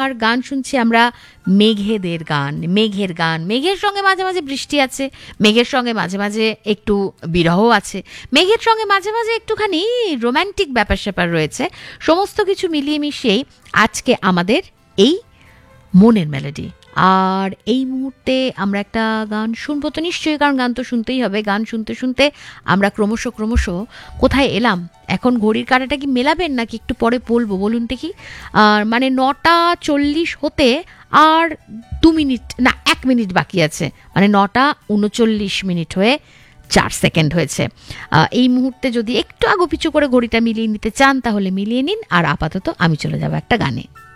আর গান শুনছি আমরা মেঘেদের গান, মেঘের গান। মেঘের সঙ্গে মাঝে মাঝে বৃষ্টি আছে, মেঘের সঙ্গে মাঝে মাঝে একটু বিরহ আছে, মেঘের সঙ্গে মাঝে মাঝে একটুখানি রোম্যান্টিক ব্যাপার স্যাপার রয়েছে। সমস্ত কিছু মিলিয়ে মিশিয়েই আজকে আমাদের এই মনের মেলোডি। আর এই মুহূর্তে আমরা একটা গান শুনবো তো নিশ্চয়ই, কারণ গান তো শুনতেই হবে। গান শুনতে শুনতে আমরা ক্রমশ কোথায় এলাম? এখন ঘড়ির কাঁটাটা কি মেলাবেন নাকি একটু পরে বলবো, বলুন দেখি। আর মানে 9:40 হতে আর 2 মিনিট না 1 মিনিট বাকি আছে, মানে 9:39 হয়ে 4 সেকেন্ড হয়েছে। এই মুহূর্তে যদি একটু আগুপিছু করে ঘড়িটা মিলিয়ে নিতে চান তাহলে মিলিয়ে নিন, আর আপাতত আমি চলে যাবো একটা গানে।